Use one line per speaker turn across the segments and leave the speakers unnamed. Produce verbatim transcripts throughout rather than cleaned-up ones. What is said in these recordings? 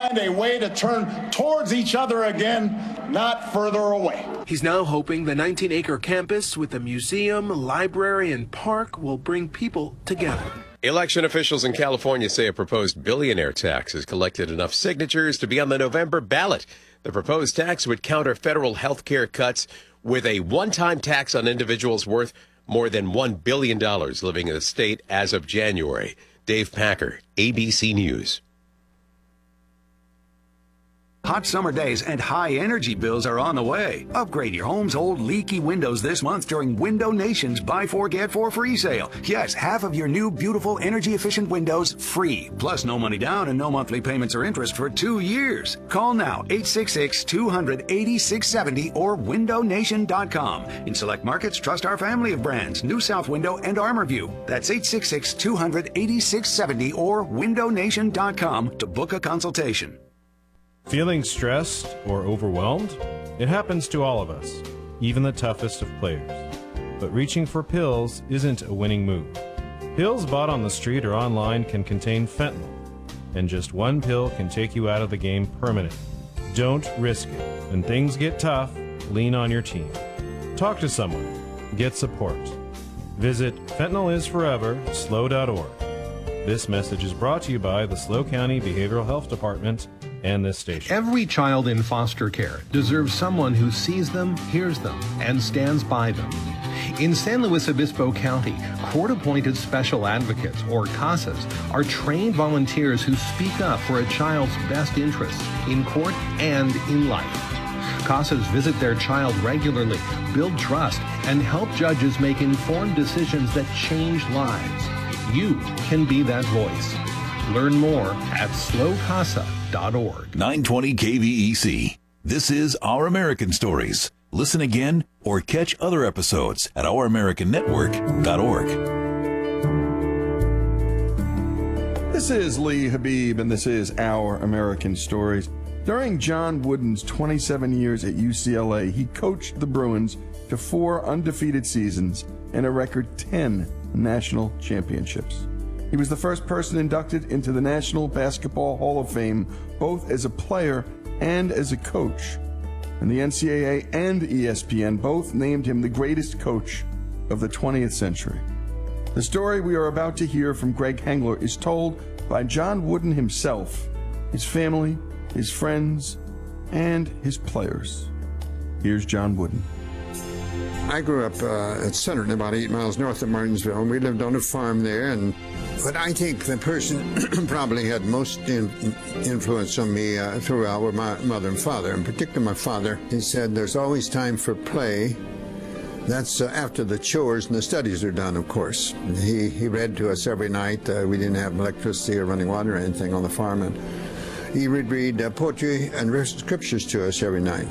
find a way to turn towards each other again, not further away.
He's now hoping the nineteen acre campus with a museum, library, and park will bring people together.
Election officials in California say a proposed billionaire tax has collected enough signatures to be on the November ballot. The proposed tax would counter federal health care cuts with a one-time tax on individuals worth more than one billion dollars living in the state as of January. Dave Packer, A B C News.
Hot summer days and high energy bills are on the way. Upgrade your home's old leaky windows this month during Window Nation's Buy Four Get Four free sale. Yes, half of your new beautiful energy efficient windows free. Plus no money down and no monthly payments or interest for two years. Call now eight six six, two hundred, eighty-six seventy or window nation dot com. In select markets, trust our family of brands, New South Window and ArmorView. That's eight six six, two hundred, eighty-six seventy or window nation dot com to book a consultation.
Feeling stressed or overwhelmed? It happens to all of us, even the toughest of players. But reaching for pills isn't a winning move. Pills bought on the street or online can contain fentanyl, and just one pill can take you out of the game permanently. Don't risk it. When things get tough, lean on your team. Talk to someone. Get support. Visit fentanyl is forever slow dot org. This message is brought to you by the SLO County Behavioral Health Department and this station.
Every child in foster care deserves someone who sees them, hears them, and stands by them. In San Luis Obispo County, court-appointed special advocates, or CASAs, are trained volunteers who speak up for a child's best interests in court and in life. CASAs visit their child regularly, build trust, and help judges make informed decisions that change lives. You can be that voice. Learn more at slow casa dot org.
nine twenty K V E C. This is Our American Stories. Listen again or catch other episodes at our american network dot org.
This is Lee Habib, and this is Our American Stories. During John Wooden's twenty-seven years at U C L A, he coached the Bruins to four undefeated seasons and a record ten national championships. He was the first person inducted into the National Basketball Hall of Fame, both as a player and as a coach. And the N C double A and E S P N both named him the greatest coach of the twentieth century. The story we are about to hear from Greg Hengler is told by John Wooden himself, his family, his friends, and his players. Here's John Wooden.
I grew up uh, at Centerton, about eight miles north of Martinsville, and we lived on a farm there. And but I think the person probably had most in, influence on me uh, throughout were my mother and father. In particular, my father. He said, "There's always time for play. That's uh, after the chores and the studies are done, of course." He he read to us every night. Uh, we didn't have electricity or running water or anything on the farm, and he would read uh, poetry and scriptures to us every night.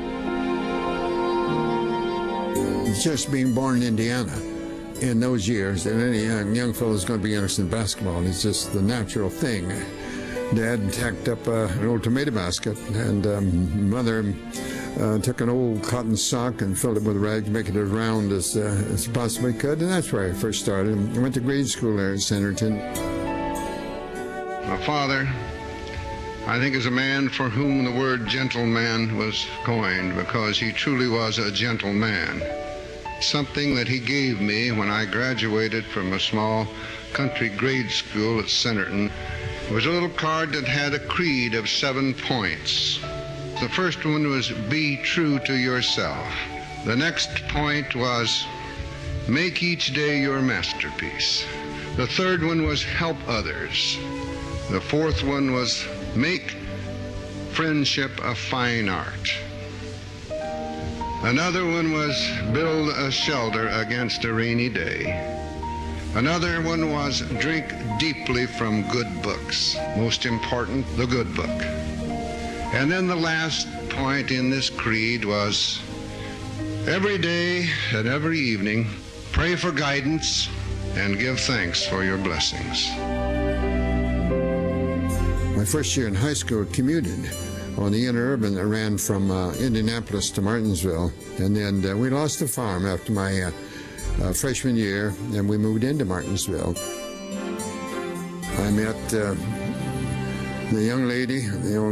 Just being born in Indiana in those years, and any young, young fellow is going to be interested in basketball. It's just the natural thing. Dad tacked up uh, an old tomato basket, and um, Mother uh, took an old cotton sock and filled it with rags, making it as round as, uh, as possibly could, and that's where I first started. I went to grade school there in Centerton.
My father, I think, is a man for whom the word gentleman was coined, because he truly was a gentleman. Something that he gave me when I graduated from a small country grade school at Centerton was a little card that had a creed of seven points. The first one was, be true to yourself. The next point was, make each day your masterpiece. The third one was, help others. The fourth one was, make friendship a fine art. Another one was, build a shelter against a rainy day. Another one was, drink deeply from good books. Most important, the good book. And then the last point in this creed was, every day and every evening, pray for guidance and give thanks for your blessings.
My first year in high school, I commuted on the interurban that ran from uh, Indianapolis to Martinsville. And then uh, we lost the farm after my uh, uh, freshman year, and we moved into Martinsville. I met uh, the young lady, the old